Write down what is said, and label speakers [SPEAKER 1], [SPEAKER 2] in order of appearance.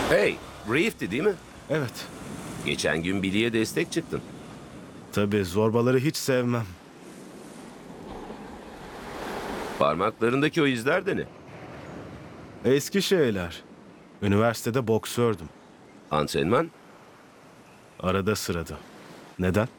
[SPEAKER 1] Hey, Reef'ti değil mi?
[SPEAKER 2] Evet.
[SPEAKER 1] Geçen gün Billy'e destek çıktın.
[SPEAKER 2] Tabii zorbaları hiç sevmem.
[SPEAKER 1] Parmaklarındaki o izler de ne?
[SPEAKER 2] Eski şeyler. Üniversitede boksördüm.
[SPEAKER 1] Antrenman?
[SPEAKER 2] Arada sırada. Neden?